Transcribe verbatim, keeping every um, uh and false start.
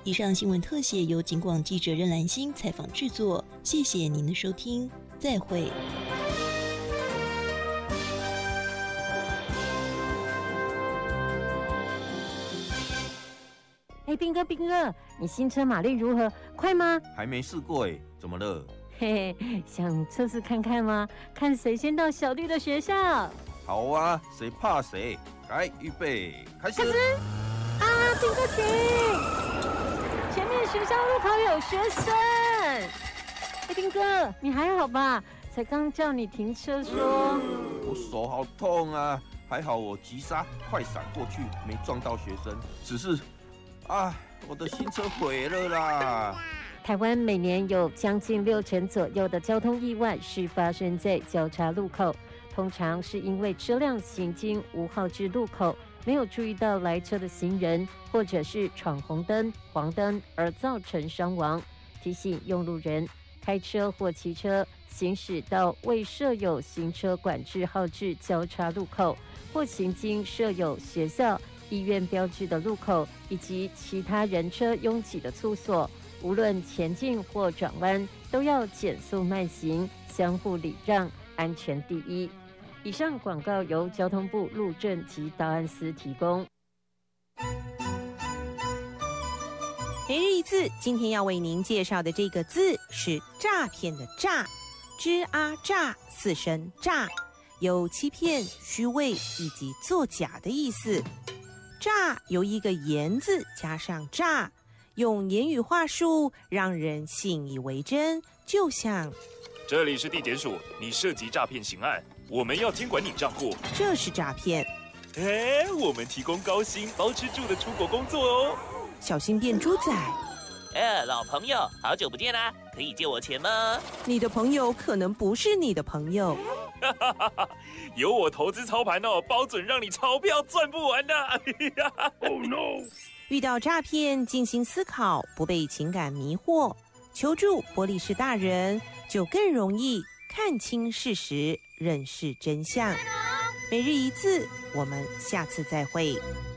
以上新闻特写由警广记者任兰心采访制作，谢谢您的收听，再会。 哎，兵哥，兵哥，你新车马力如何？快吗？ 还没试过哎，怎么了？ 嘿嘿，想测试看看吗？看谁先到小绿的学校。 好啊，谁怕谁？来，预备，开始！ 开始！啊，兵哥停！前面学校路口有学生。哎，兵哥，你还好吧？才刚叫你停车说。 我手好痛啊，还好我急刹快闪过去，没撞到学生，只是。啊！我的新车毁了啦！ 台湾每年有将近六成左右的交通意外是发生在交叉路口，通常是因为车辆行经无号志路口，没有注意到来车的行人，或者是闯红灯、黄灯而造成伤亡。提醒用路人，开车或骑车行驶到未设有行车管制号志交叉路口，或行经设有学校、医院标志的路口，以及其他人车拥挤的处所，无论前进或转弯，都要减速慢行，相互礼让，安全第一。以上广告由交通部路政及档案司提供。 每日一字，今天要为您介绍的这个字是诈骗的诈，吱啊诈，四声诈，有欺骗、虚伪以及作假的意思。诈由一个言字加上诈，用言语话术让人信以为真，就像这里是地检署，你涉及诈骗刑案，我们要监管你账户， 这是诈骗。 哎，我们提供高薪包吃住的出国工作哦， 小心变猪仔。 哎，老朋友，好久不见啦，可以借我钱吗？ 你的朋友可能不是你的朋友。 有我投资操盘哦，包准让你钞票赚不完的。 Oh no！ 遇到诈骗，静心思考，不被情感迷惑，求助玻璃士大人，就更容易看清事实，认识真相。每日一字，我们下次再会。